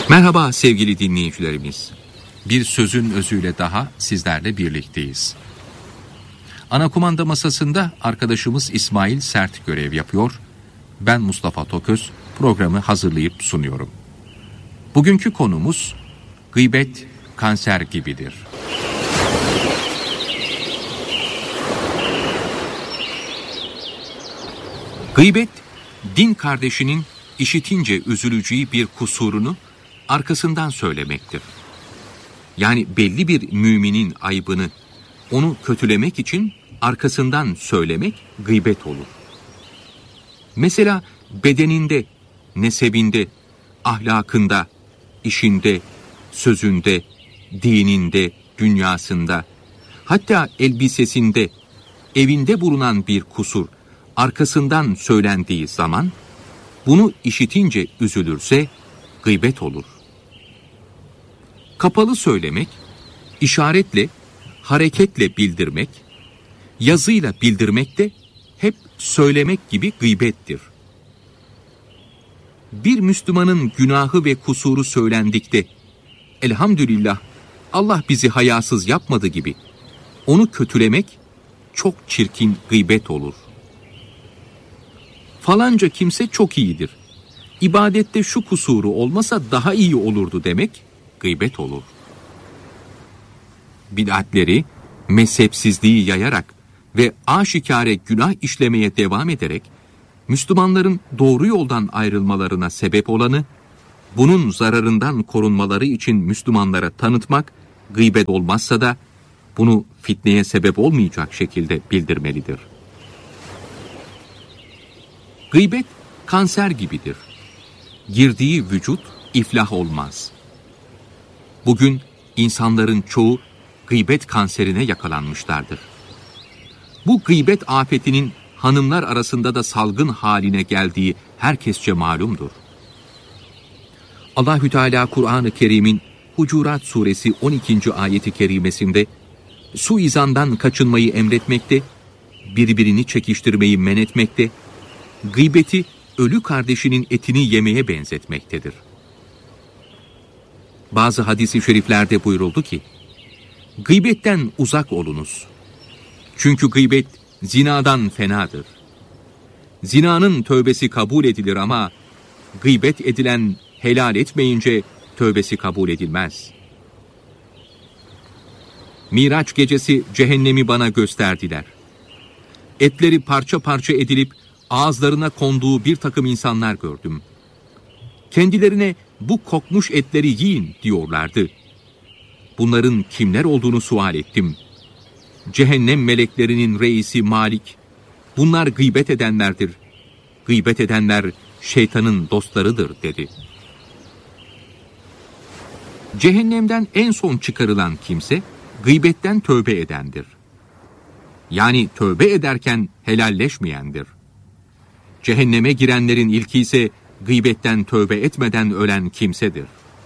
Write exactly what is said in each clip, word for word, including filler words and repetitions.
Merhaba sevgili dinleyicilerimiz. Bir sözün özüyle daha sizlerle birlikteyiz. Ana kumanda masasında arkadaşımız İsmail Sert görev yapıyor. Ben Mustafa Toköz programı hazırlayıp sunuyorum. Bugünkü konumuz gıybet kanser gibidir. Gıybet, din kardeşinin işitince üzüleceği bir kusurunu arkasından söylemektir. Yani belli bir müminin aybını, onu kötülemek için arkasından söylemek gıybet olur. Mesela bedeninde, nesebinde, ahlakında, işinde, sözünde, dininde, dünyasında, hatta elbisesinde, evinde bulunan bir kusur arkasından söylendiği zaman, bunu işitince üzülürse gıybet olur. Kapalı söylemek, işaretle, hareketle bildirmek, yazıyla bildirmek de hep söylemek gibi gıybettir. Bir Müslümanın günahı ve kusuru söylendikte, elhamdülillah Allah bizi hayasız yapmadı gibi, onu kötülemek çok çirkin gıybet olur. Falanca kimse çok iyidir. İbadette şu kusuru olmasa daha iyi olurdu demek gıybet olur. Bid'atleri, mezhepsizliği yayarak ve aşikare günah işlemeye devam ederek Müslümanların doğru yoldan ayrılmalarına sebep olanı, bunun zararından korunmaları için Müslümanlara tanıtmak gıybet olmazsa da bunu fitneye sebep olmayacak şekilde bildirmelidir. Gıybet kanser gibidir. Girdiği vücut iflah olmaz. Bugün insanların çoğu gıybet kanserine yakalanmışlardır. Bu gıybet afetinin hanımlar arasında da salgın haline geldiği herkesçe malumdur. Allahü Teala Kur'an-ı Kerim'in Hucurat suresi on ikinci ayeti kerimesinde suizandan kaçınmayı emretmekte, birbirini çekiştirmeyi men etmekte, gıybeti ölü kardeşinin etini yemeye benzetmektedir. Bazı hadis-i şeriflerde buyuruldu ki, gıybetten uzak olunuz. Çünkü gıybet zinadan fenadır. Zinanın tövbesi kabul edilir ama gıybet edilen helal etmeyince tövbesi kabul edilmez. Miraç gecesi cehennemi bana gösterdiler. Etleri parça parça edilip ağızlarına konduğu bir takım insanlar gördüm. Kendilerine bu kokmuş etleri yiyin diyorlardı. Bunların kimler olduğunu sual ettim. Cehennem meleklerinin reisi Malik, bunlar gıybet edenlerdir. Gıybet edenler şeytanın dostlarıdır dedi. Cehennemden en son çıkarılan kimse gıybetten tövbe edendir. Yani tövbe ederken helalleşmeyendir. Cehenneme girenlerin ilki ise gıybetten tövbe etmeden ölen kimsedir.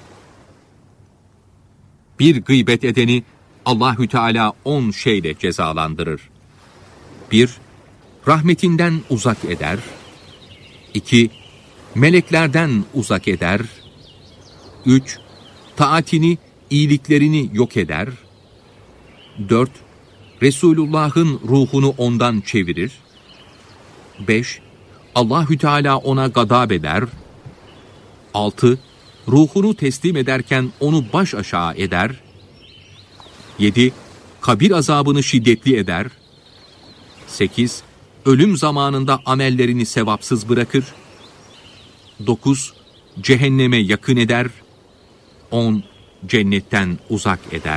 Bir gıybet edeni Allahü Teala on şeyle cezalandırır. Bir, rahmetinden uzak eder. İki, meleklerden uzak eder. Üç, taatini, iyiliklerini yok eder. Dört, Resulullah'ın ruhunu ondan çevirir. Beş, Allahü Teala ona gadab eder. Altı, ruhunu teslim ederken onu baş aşağı eder. Yedi, kabir azabını şiddetli eder. Sekiz, ölüm zamanında amellerini sevapsız bırakır. Dokuz, cehenneme yakın eder. On, cennetten uzak eder.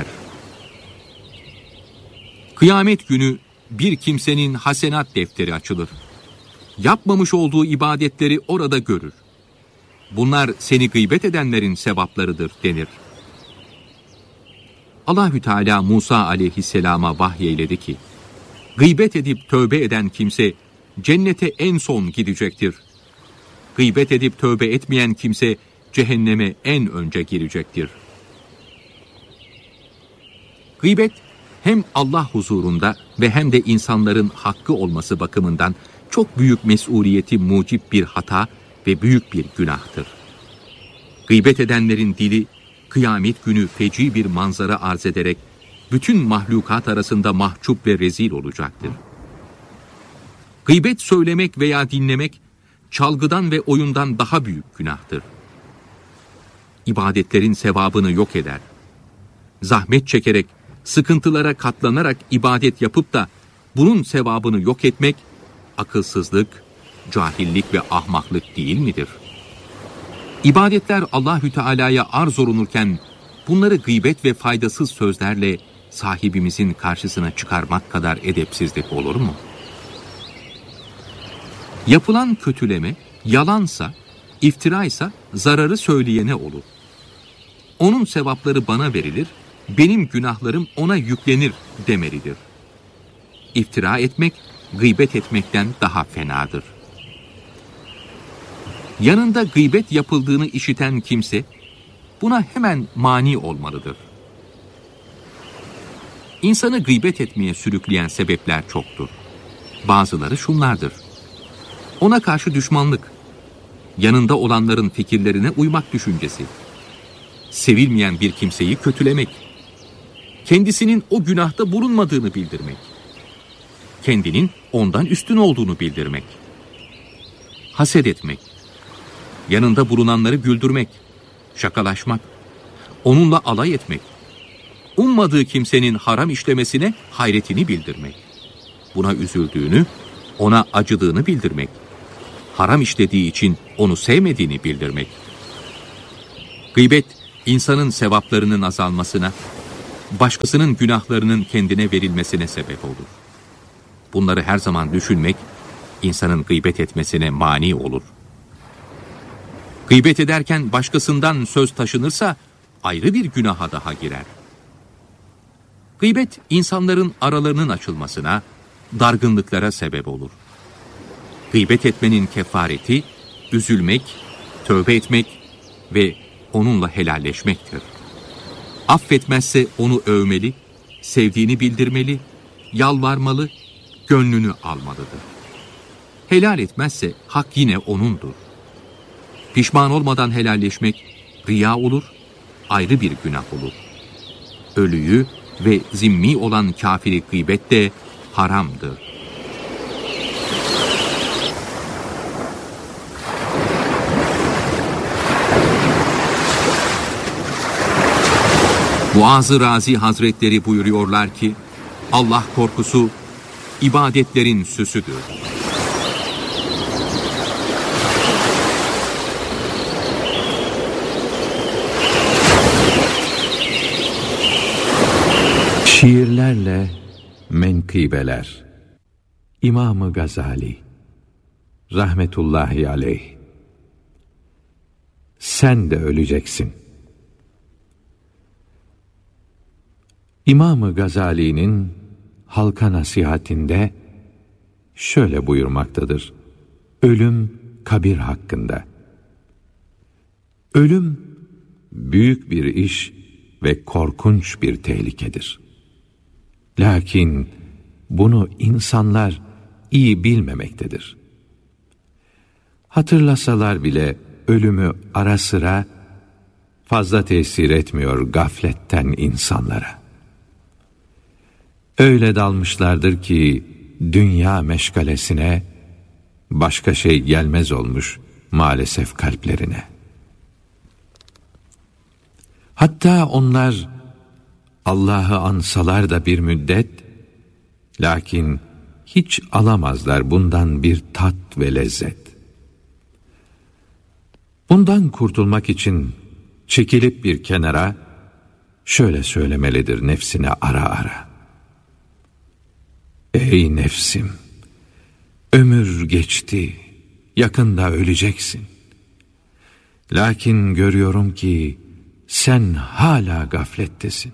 Kıyamet günü bir kimsenin hasenat defteri açılır. Yapmamış olduğu ibadetleri orada görür. Bunlar seni gıybet edenlerin sevaplarıdır denir. Allahü Teala Musa aleyhisselama vahyeyledi ki, gıybet edip tövbe eden kimse cennete en son gidecektir. Gıybet edip tövbe etmeyen kimse cehenneme en önce girecektir. Gıybet hem Allah huzurunda ve hem de insanların hakkı olması bakımından çok büyük mesuliyeti mucip bir hata ve büyük bir günahtır. Gıybet edenlerin dili, kıyamet günü feci bir manzara arz ederek, bütün mahlukat arasında mahcup ve rezil olacaktır. Gıybet söylemek veya dinlemek, çalgıdan ve oyundan daha büyük günahtır. İbadetlerin sevabını yok eder. Zahmet çekerek, sıkıntılara katlanarak ibadet yapıp da bunun sevabını yok etmek, akılsızlık, cahillik ve ahmaklık değil midir? İbadetler Allahü Teala'ya arz olunurken, bunları gıybet ve faydasız sözlerle sahibimizin karşısına çıkarmak kadar edepsizlik olur mu? Yapılan kötüleme, yalansa, iftiraysa zararı söyleyene olur. Onun sevapları bana verilir, benim günahlarım ona yüklenir demelidir. İftira etmek, gıybet etmekten daha fenadır. Yanında gıybet yapıldığını işiten kimse, buna hemen mani olmalıdır. İnsanı gıybet etmeye sürükleyen sebepler çoktur. Bazıları şunlardır: ona karşı düşmanlık, yanında olanların fikirlerine uymak düşüncesi, sevilmeyen bir kimseyi kötülemek, kendisinin o günahta bulunmadığını bildirmek, kendinin ondan üstün olduğunu bildirmek, haset etmek, yanında bulunanları güldürmek, şakalaşmak, onunla alay etmek, ummadığı kimsenin haram işlemesine hayretini bildirmek, buna üzüldüğünü, ona acıdığını bildirmek, haram işlediği için onu sevmediğini bildirmek. Gıybet, insanın sevaplarının azalmasına, başkasının günahlarının kendine verilmesine sebep olur. Bunları her zaman düşünmek, insanın gıybet etmesine mani olur. Gıybet ederken başkasından söz taşınırsa, ayrı bir günaha daha girer. Gıybet, insanların aralarının açılmasına, dargınlıklara sebep olur. Gıybet etmenin kefareti, üzülmek, tövbe etmek ve onunla helalleşmektir. Affetmezse onu övmeli, sevdiğini bildirmeli, yalvarmalı, gönlünü almalıdır. Helal etmezse hak yine onundur. Pişman olmadan helalleşmek riya olur, ayrı bir günah olur. Ölüyü ve zimmi olan kafiri gıybet de haramdır. Muaz-ı Razi Hazretleri buyuruyorlar ki, Allah korkusu ibadetlerin süsüdür. Şiirlerle menkıbeler. İmam-ı Gazali rahmetullahi aleyh. Sen de öleceksin. İmam-ı Gazali'nin halka nasihatinde şöyle buyurmaktadır: ölüm kabir hakkında. Ölüm büyük bir iş ve korkunç bir tehlikedir. Lakin bunu insanlar iyi bilmemektedir. Hatırlasalar bile ölümü ara sıra fazla tesir etmiyor gafletten insanlara. Öyle dalmışlardır ki dünya meşgalesine başka şey gelmez olmuş maalesef kalplerine. Hatta onlar Allah'ı ansalar da bir müddet, lakin hiç alamazlar bundan bir tat ve lezzet. Bundan kurtulmak için çekilip bir kenara şöyle söylemelidir nefsine ara ara: ey nefsim, ömür geçti, yakında öleceksin. Lakin görüyorum ki sen hala gaflettesin.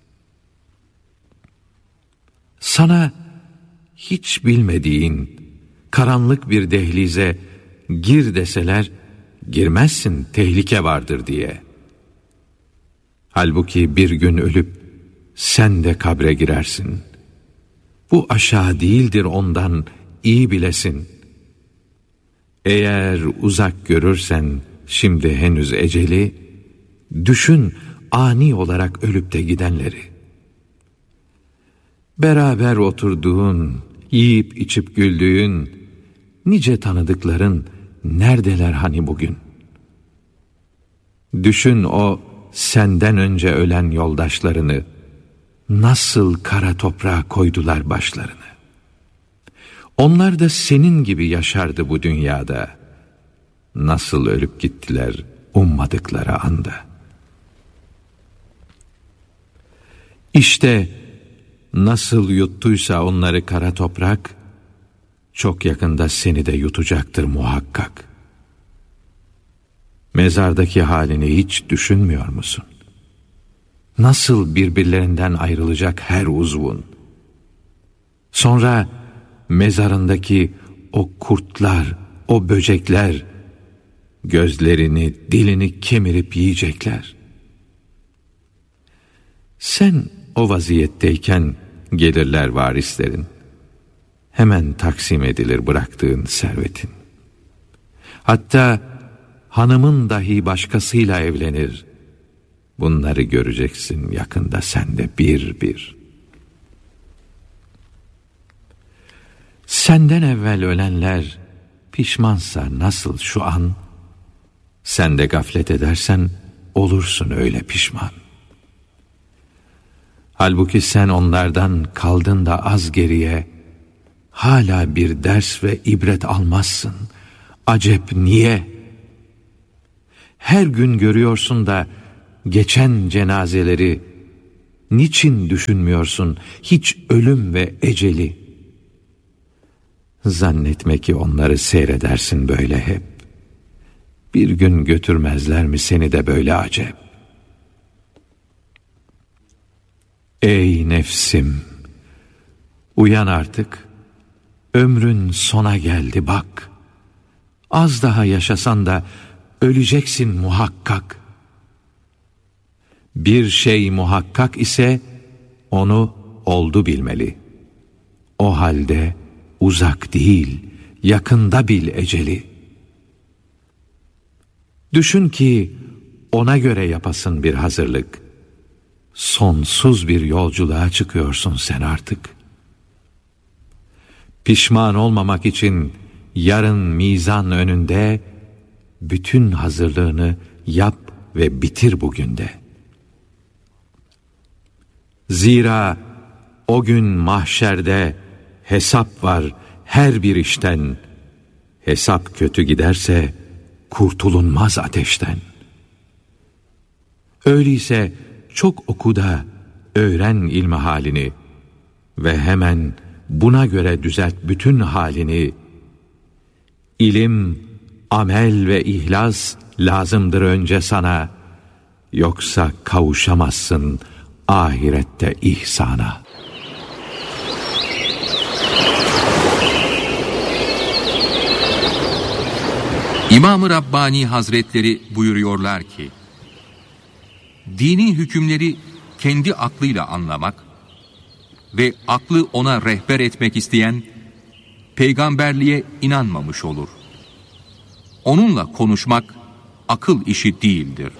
Sana hiç bilmediğin karanlık bir dehlize gir deseler, girmezsin, tehlike vardır diye. Halbuki bir gün ölüp sen de kabre girersin. Bu aşağı değildir ondan, iyi bilesin. Eğer uzak görürsen şimdi henüz eceli, Düşün ani olarak ölüp de gidenleri. Beraber oturduğun, yiyip içip güldüğün, nice tanıdıkların neredeler hani bugün? Düşün o senden önce ölen yoldaşlarını, nasıl kara toprağa koydular başlarını. Onlar da senin gibi yaşardı bu dünyada. Nasıl ölüp gittiler ummadıkları anda. İşte nasıl yuttuysa onları kara toprak, çok yakında seni de yutacaktır muhakkak. Mezardaki halini hiç düşünmüyor musun? Nasıl birbirlerinden ayrılacak her uzvun? Sonra mezarındaki o kurtlar, o böcekler, gözlerini, dilini kemirip yiyecekler. Sen o vaziyetteyken gelirler varislerin. Hemen taksim edilir bıraktığın servetin. Hatta hanımın dahi başkasıyla evlenir. Bunları göreceksin yakında sen de bir bir. Senden evvel ölenler pişmansa nasıl şu an, sen de gaflet edersen olursun öyle pişman. Halbuki sen onlardan kaldın da az geriye, hala bir ders ve ibret almazsın. Acep niye? Her gün görüyorsun da geçen cenazeleri, niçin düşünmüyorsun hiç ölüm ve eceli? Zannetme ki onları seyredersin böyle hep. Bir gün götürmezler mi seni de böyle acep? Ey nefsim! Uyan artık. Ömrün sona geldi bak. Az daha yaşasan da öleceksin muhakkak. Bir şey muhakkak ise onu oldu bilmeli. O halde uzak değil, yakında bil eceli. Düşün ki ona göre yapasın bir hazırlık. Sonsuz bir yolculuğa çıkıyorsun sen artık. Pişman olmamak için yarın mizan önünde bütün hazırlığını yap ve bitir bugün de. Zira o gün mahşerde hesap var her bir işten. Hesap kötü giderse kurtulunmaz ateşten. Öyleyse çok oku da öğren ilmi halini ve hemen buna göre düzelt bütün halini. İlim, amel ve ihlas lazımdır önce sana, yoksa kavuşamazsın ahirette ihsana. İmam-ı Rabbani Hazretleri buyuruyorlar ki, dini hükümleri kendi aklıyla anlamak ve aklı ona rehber etmek isteyen, peygamberliğe inanmamış olur. Onunla konuşmak akıl işi değildir.